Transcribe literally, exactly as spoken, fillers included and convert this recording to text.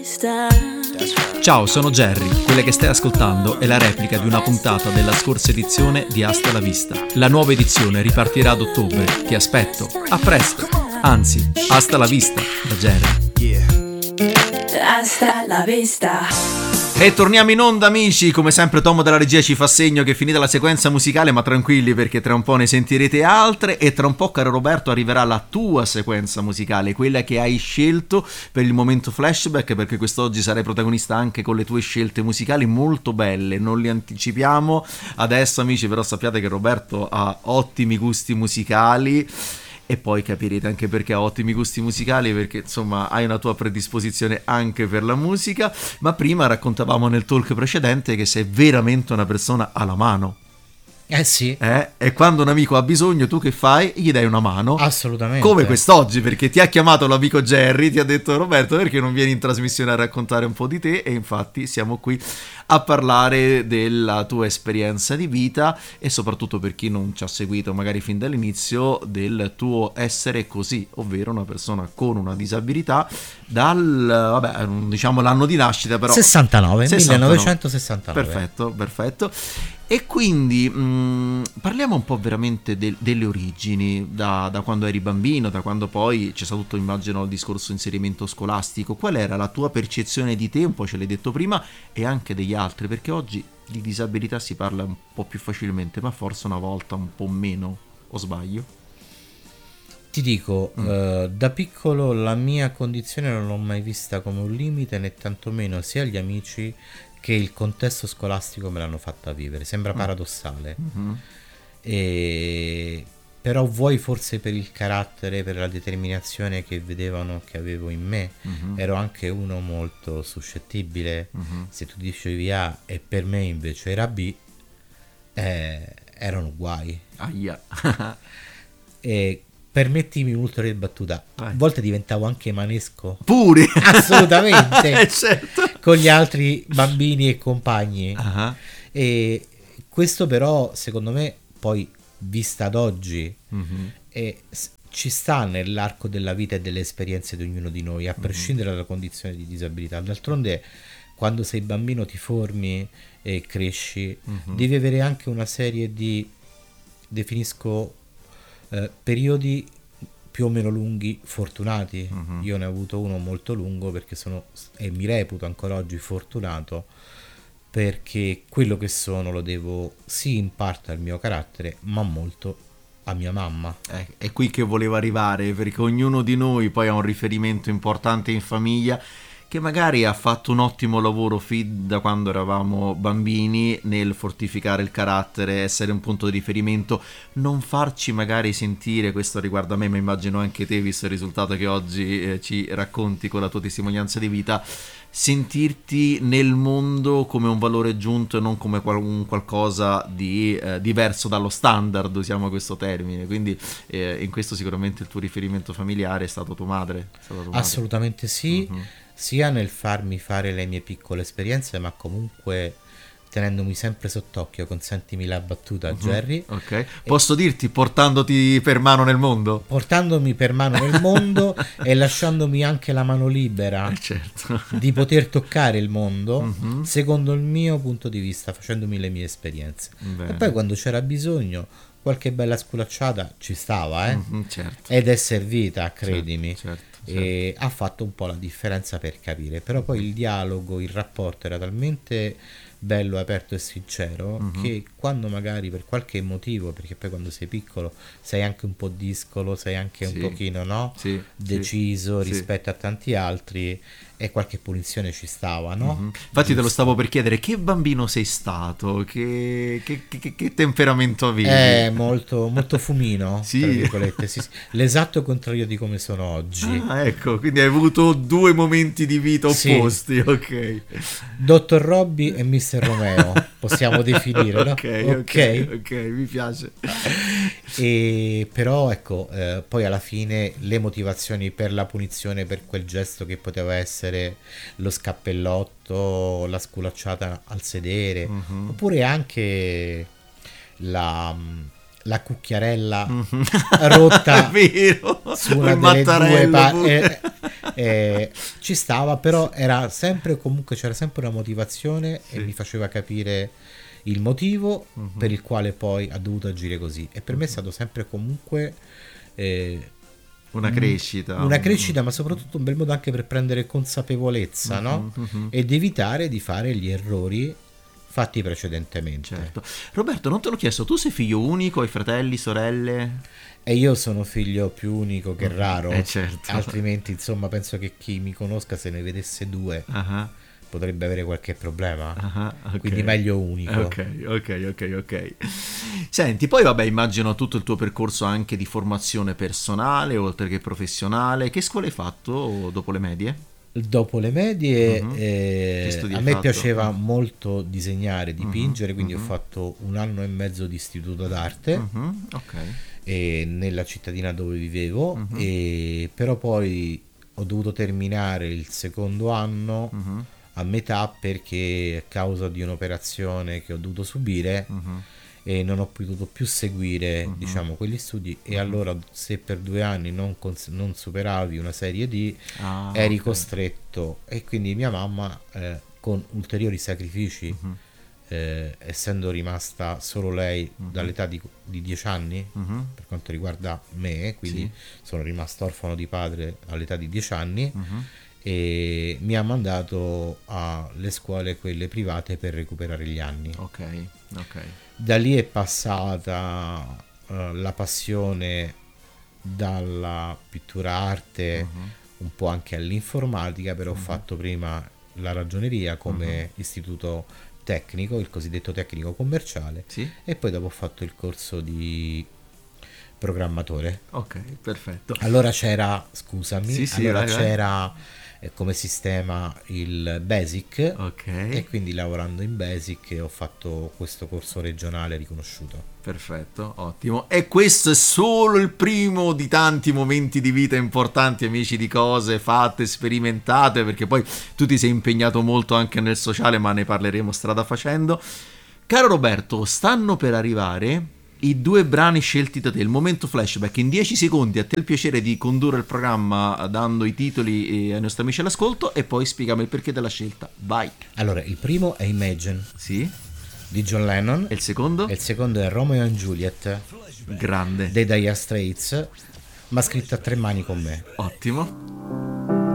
Ciao, sono Jerry. Quella che stai ascoltando è la replica di una puntata della scorsa edizione di Hasta la Vista. La nuova edizione ripartirà ad ottobre. Ti aspetto. A presto. Anzi, hasta la vista da Jerry. Yeah. Hasta la vista. E torniamo in onda, amici. Come sempre Tom della regia ci fa segno che è finita la sequenza musicale, ma tranquilli perché tra un po' ne sentirete altre e tra un po', caro Roberto, arriverà la tua sequenza musicale, quella che hai scelto per il momento flashback, perché quest'oggi sarai protagonista anche con le tue scelte musicali molto belle. Non le anticipiamo adesso, amici, però sappiate che Roberto ha ottimi gusti musicali. E poi capirete anche perché ha ottimi gusti musicali, perché insomma hai una tua predisposizione anche per la musica. Ma prima raccontavamo nel talk precedente che sei veramente una persona alla mano. Eh sì. Eh? E quando un amico ha bisogno, tu che fai? Gli dai una mano. Assolutamente. Come quest'oggi, perché ti ha chiamato l'amico Jerry, ti ha detto: Roberto, perché non vieni in trasmissione a raccontare un po' di te? E infatti siamo qui a parlare della tua esperienza di vita e soprattutto, per chi non ci ha seguito magari fin dall'inizio, del tuo essere così, ovvero una persona con una disabilità dal, vabbè, diciamo l'anno di nascita, però sessantanove, sessantanove. millenovecentosessantanove. Perfetto, perfetto. E quindi mh, parliamo un po' veramente de- delle origini, da, da quando eri bambino, da quando poi c'è stato tutto, immagino, il discorso inserimento scolastico. Qual era la tua percezione di te, un po' ce l'hai detto prima, e anche degli altri? Perché oggi di disabilità si parla un po' più facilmente, ma forse una volta un po' meno, o sbaglio? Ti dico, mm. uh, da piccolo la mia condizione non l'ho mai vista come un limite, né tantomeno sia gli amici che il contesto scolastico me l'hanno fatta vivere. Sembra paradossale, mm-hmm. e... però vuoi forse per il carattere, per la determinazione che vedevano che avevo in me, mm-hmm. ero anche uno molto suscettibile, mm-hmm. se tu dicevi A e per me invece era B, eh, erano guai. Aia. E permettimi un'ulteriore battuta, a volte diventavo anche manesco. Pure? Assolutamente. Certo. Con gli altri bambini e compagni. Uh-huh. E questo però, secondo me, poi vista ad oggi, uh-huh. e ci sta nell'arco della vita e delle esperienze di ognuno di noi, a prescindere uh-huh. dalla condizione di disabilità. D'altronde, quando sei bambino ti formi e cresci, uh-huh. devi avere anche una serie di, definisco, Uh, periodi più o meno lunghi fortunati. Uh-huh. Io ne ho avuto uno molto lungo perché sono, e mi reputo ancora oggi fortunato, perché quello che sono lo devo sì in parte al mio carattere, ma molto a mia mamma. Eh, è qui che volevo arrivare, perché ognuno di noi poi ha un riferimento importante in famiglia che magari ha fatto un ottimo lavoro fin da quando eravamo bambini nel fortificare il carattere, essere un punto di riferimento, non farci magari sentire, questo riguarda me ma immagino anche te visto il risultato che oggi eh, ci racconti con la tua testimonianza di vita, sentirti nel mondo come un valore aggiunto e non come qual- un qualcosa di eh, diverso dallo standard, usiamo questo termine. Quindi eh, in questo sicuramente il tuo riferimento familiare è stato tua madre, è stata tua madre. Assolutamente sì. Uh-huh. Sia nel farmi fare le mie piccole esperienze, ma comunque tenendomi sempre sott'occhio, consentimi la battuta, uh-huh. Jerry. Ok. Posso e... dirti portandoti per mano nel mondo? Portandomi per mano nel mondo e lasciandomi anche la mano libera, eh certo. di poter toccare il mondo, uh-huh. secondo il mio punto di vista, facendomi le mie esperienze. Bene. E poi quando c'era bisogno, qualche bella sculacciata ci stava, eh? Uh-huh, certo. Ed è servita, credimi. Certo, certo. E ha fatto un po' la differenza per capire, però poi il dialogo, il rapporto era talmente bello, aperto e sincero, uh-huh. che quando magari per qualche motivo, perché poi quando sei piccolo sei anche un po' discolo, sei anche sì. un pochino no? Sì, deciso sì. rispetto a tanti altri, e qualche punizione ci stava, no? Uh-huh. Infatti te lo stavo per chiedere, che bambino sei stato? Che, che, che, che temperamento avevi? Eh, molto, molto fumino, sì. tra virgolette, sì, sì. L'esatto contrario di come sono oggi. Ah, ecco, quindi hai avuto due momenti di vita opposti, sì. Ok. Dottor Robby e mister Romeo, possiamo definire, no? Ok, ok, ok, okay, mi piace. E però ecco, eh, poi alla fine le motivazioni per la punizione, per quel gesto che poteva essere lo scappellotto, la sculacciata al sedere, uh-huh. oppure anche la, la cucchiarella uh-huh. rotta vero, su una delle due pa- eh, eh, ci stava, però era sempre, comunque c'era sempre una motivazione, sì, e mi faceva capire il motivo uh-huh. per il quale poi ha dovuto agire così, e per uh-huh. me è stato sempre comunque eh, una crescita una crescita, ma soprattutto un bel modo anche per prendere consapevolezza, uh-huh, no? Uh-huh. Ed evitare di fare gli errori fatti precedentemente. Certo. Roberto, non te l'ho chiesto, tu sei figlio unico, hai fratelli, sorelle? E io sono figlio più unico che raro, eh, certo. altrimenti insomma penso che chi mi conosca, se ne vedesse due, uh-huh. potrebbe avere qualche problema, uh-huh, okay. Quindi meglio unico. Ok, ok, ok, ok. Senti, poi vabbè, immagino tutto il tuo percorso anche di formazione personale, oltre che professionale. Che scuola hai fatto dopo le medie? Dopo le medie uh-huh. eh, a me fatto? piaceva uh-huh. molto disegnare, dipingere, uh-huh. quindi uh-huh. ho fatto un anno e mezzo di istituto d'arte, uh-huh. okay. e nella cittadina dove vivevo, uh-huh. e però poi ho dovuto terminare il secondo anno uh-huh. a metà, perché a causa di un'operazione che ho dovuto subire uh-huh. e non ho potuto più seguire uh-huh. diciamo quegli studi, e uh-huh. allora se per due anni non, cons- non superavi una serie D ah, eri okay. costretto, e quindi mia mamma eh, con ulteriori sacrifici uh-huh. eh, essendo rimasta solo lei uh-huh. dall'età di, di dieci anni uh-huh. per quanto riguarda me, quindi sì. sono rimasto orfano di padre all'età di dieci anni uh-huh. e mi ha mandato alle scuole quelle private per recuperare gli anni. Ok, ok. Da lì è passata uh, la passione dalla pittura arte uh-huh. un po' anche all'informatica, però uh-huh. ho fatto prima la ragioneria come uh-huh. istituto tecnico, il cosiddetto tecnico commerciale, sì. e poi dopo ho fatto il corso di programmatore. Ok, perfetto. Allora c'era, scusami, sì, sì, allora vai, c'era vai. come sistema il Basic, okay. e quindi lavorando in Basic ho fatto questo corso regionale riconosciuto. Perfetto, ottimo. E questo è solo il primo di tanti momenti di vita importanti, amici, di cose fatte, sperimentate, perché poi tu ti sei impegnato molto anche nel sociale, ma ne parleremo strada facendo. Caro Roberto, stanno per arrivare i due brani scelti da te, il momento flashback. In dieci secondi a te il piacere di condurre il programma dando i titoli ai nostri amici all'ascolto, e poi spiegami il perché della scelta. Vai. Allora, il primo è Imagine, sì, di John Lennon. E il secondo? E il secondo è Romeo and Juliet, grande, dei Dire Straits, ma scritto a tre mani con me. Ottimo.